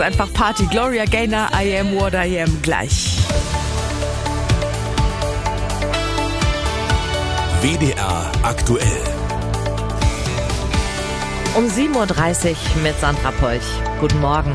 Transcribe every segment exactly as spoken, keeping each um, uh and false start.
Einfach Party. Gloria Gaynor, I am what I am, gleich. W D R aktuell. Um sieben Uhr dreißig mit Sandra Polch. Guten Morgen.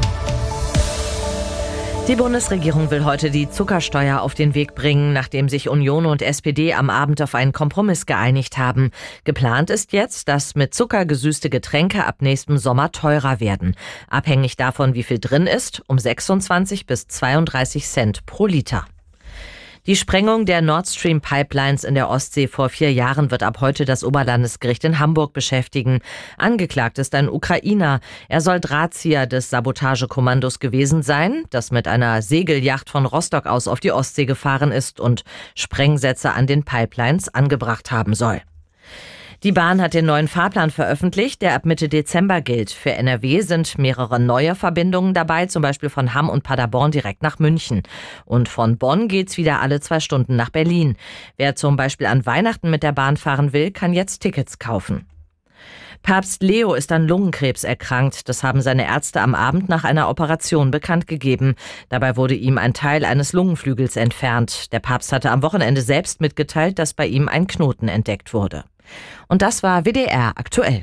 Die Bundesregierung will heute die Zuckersteuer auf den Weg bringen, nachdem sich Union und S P D am Abend auf einen Kompromiss geeinigt haben. Geplant ist jetzt, dass mit Zucker gesüßte Getränke ab nächstem Sommer teurer werden. Abhängig davon, wie viel drin ist, um sechsundzwanzig bis zweiunddreißig Cent pro Liter. Die Sprengung der Nord Stream Pipelines in der Ostsee vor vier Jahren wird ab heute das Oberlandesgericht in Hamburg beschäftigen. Angeklagt ist ein Ukrainer. Er soll Drahtzieher des Sabotagekommandos gewesen sein, das mit einer Segelyacht von Rostock aus auf die Ostsee gefahren ist und Sprengsätze an den Pipelines angebracht haben soll. Die Bahn hat den neuen Fahrplan veröffentlicht, der ab Mitte Dezember gilt. Für N R W sind mehrere neue Verbindungen dabei, zum Beispiel von Hamm und Paderborn direkt nach München. Und von Bonn geht's wieder alle zwei Stunden nach Berlin. Wer zum Beispiel an Weihnachten mit der Bahn fahren will, kann jetzt Tickets kaufen. Papst Leo ist an Lungenkrebs erkrankt. Das haben seine Ärzte am Abend nach einer Operation bekannt gegeben. Dabei wurde ihm ein Teil eines Lungenflügels entfernt. Der Papst hatte am Wochenende selbst mitgeteilt, dass bei ihm ein Knoten entdeckt wurde. Und das war W D R aktuell.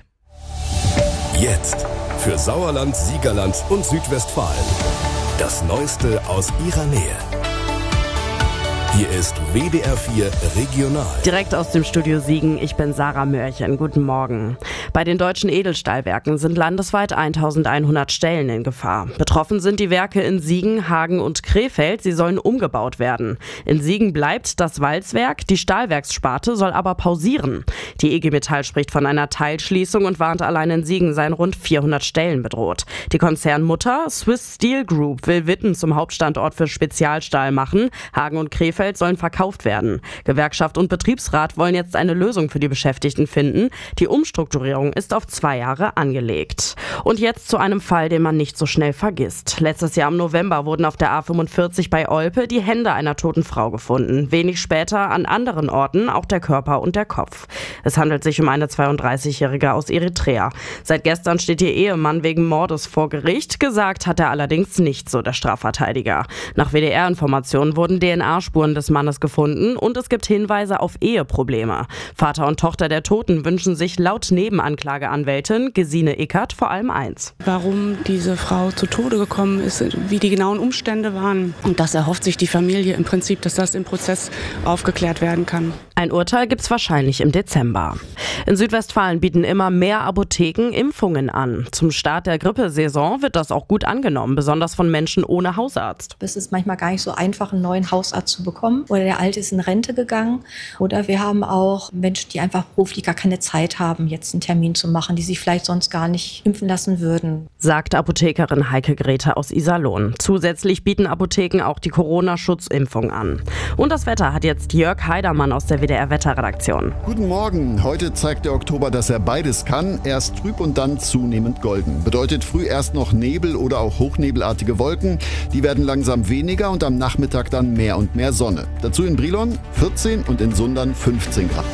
Jetzt für Sauerland, Siegerland und Südwestfalen. Das Neueste aus ihrer Nähe. Hier ist W D R vier Regional. Direkt aus dem Studio Siegen, ich bin Sarah Mörchen. Guten Morgen. Bei den deutschen Edelstahlwerken sind landesweit eintausendeinhundert Stellen in Gefahr. Betroffen sind die Werke in Siegen, Hagen und Krefeld. Sie sollen umgebaut werden. In Siegen bleibt das Walzwerk, die Stahlwerkssparte soll aber pausieren. Die E G Metall spricht von einer Teilschließung und warnt, allein in Siegen seien rund vierhundert Stellen bedroht. Die Konzernmutter Swiss Steel Group will Witten zum Hauptstandort für Spezialstahl machen. Hagen und Krefeld sollen verkauft werden. Gewerkschaft und Betriebsrat wollen jetzt eine Lösung für die Beschäftigten finden. Die Umstrukturierung ist auf zwei Jahre angelegt. Und jetzt zu einem Fall, den man nicht so schnell vergisst. Letztes Jahr im November wurden auf der A fünfundvierzig bei Olpe die Hände einer toten Frau gefunden. Wenig später an anderen Orten auch der Körper und der Kopf. Es handelt sich um eine zweiunddreißigjährige aus Eritrea. Seit gestern steht ihr Ehemann wegen Mordes vor Gericht. Gesagt hat er allerdings nicht, so der Strafverteidiger. Nach W D R-Informationen wurden D N A-Spuren des Mannes gefunden und es gibt Hinweise auf Eheprobleme. Vater und Tochter der Toten wünschen sich laut Nebenanklageanwältin Gesine Ickert vor allem eins. Warum diese Frau zu Tode gekommen ist, wie die genauen Umstände waren. Und das erhofft sich die Familie im Prinzip, dass das im Prozess aufgeklärt werden kann. Ein Urteil gibt's wahrscheinlich im Dezember. In Südwestfalen bieten immer mehr Apotheken Impfungen an. Zum Start der Grippesaison wird das auch gut angenommen, besonders von Menschen ohne Hausarzt. Es ist manchmal gar nicht so einfach, einen neuen Hausarzt zu bekommen. Oder der alte ist in Rente gegangen. Oder wir haben auch Menschen, die einfach beruflich gar keine Zeit haben, jetzt einen Termin zu machen, die sich vielleicht sonst gar nicht impfen lassen würden. Sagt Apothekerin Heike Grete aus Iserlohn. Zusätzlich bieten Apotheken auch die Corona-Schutzimpfung an. Und das Wetter hat jetzt Jörg Heidermann aus der W D R-Wetterredaktion. Guten Morgen. Heute zeigt der Oktober, dass er beides kann. Erst trüb und dann zunehmend golden. Bedeutet früh erst noch Nebel oder auch hochnebelartige Wolken. Die werden langsam weniger und am Nachmittag dann mehr und mehr Sonne. Dazu in Brilon vierzehn und in Sundern fünfzehn Grad.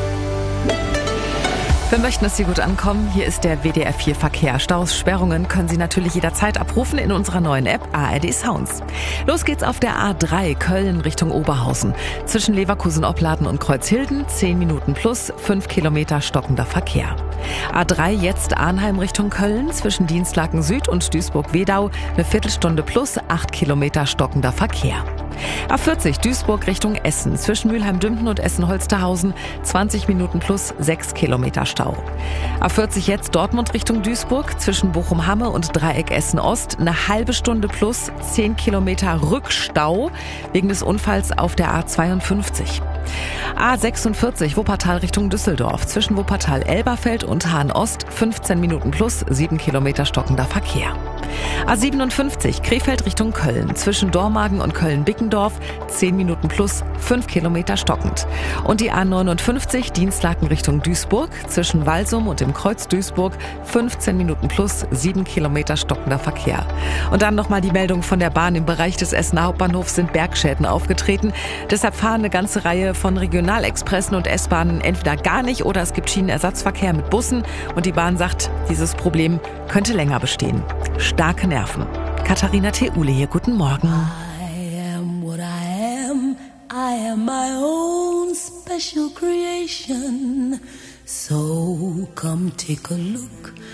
Wir möchten, dass Sie gut ankommen. Hier ist der W D R vier Verkehr. Staus, Sperrungen können Sie natürlich jederzeit abrufen in unserer neuen App A R D Sounds. Los geht's auf der A drei Köln Richtung Oberhausen. Zwischen Leverkusen-Opladen und Kreuzhilden zehn Minuten plus, fünf Kilometer stockender Verkehr. A drei jetzt Arnheim Richtung Köln. Zwischen Dienstlaken Süd und Duisburg-Wedau eine Viertelstunde plus, acht Kilometer stockender Verkehr. A vierzig Duisburg Richtung Essen. Zwischen Mülheim-Dümpten und Essen-Holsterhausen zwanzig Minuten plus, sechs Kilometer Stau. A vierzig jetzt Dortmund Richtung Duisburg. Zwischen Bochum-Hamme und Dreieck Essen-Ost eine halbe Stunde plus, zehn Kilometer Rückstau wegen des Unfalls auf der A zweiundfünfzig. A sechsundvierzig Wuppertal Richtung Düsseldorf. Zwischen Wuppertal-Elberfeld und Hahn-Ost fünfzehn Minuten plus, sieben Kilometer stockender Verkehr. A siebenundfünfzig Krefeld Richtung Köln. Zwischen Dormagen und Köln-Bickendorf zehn Minuten plus, fünf Kilometer stockend. Und die A neunundfünfzig Dienstlaken Richtung Duisburg. Zwischen Walsum und dem Kreuz Duisburg fünfzehn Minuten plus, sieben Kilometer stockender Verkehr. Und dann nochmal die Meldung von der Bahn. Im Bereich des Essener Hauptbahnhofs sind Bergschäden aufgetreten. Deshalb fahren eine ganze Reihe von Regionalexpressen und S-Bahnen entweder gar nicht oder es gibt Schienenersatzverkehr mit Bussen. Und die Bahn sagt, dieses Problem könnte länger bestehen. Starke Nerven. Katharina Theule hier. Guten Morgen. I am what I am. I am my own special creation. So come take a look